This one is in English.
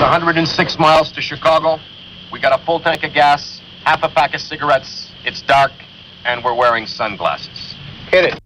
106 miles to Chicago. We got a full tank of gas, half a pack of cigarettes. It's dark, and we're wearing sunglasses. Hit it.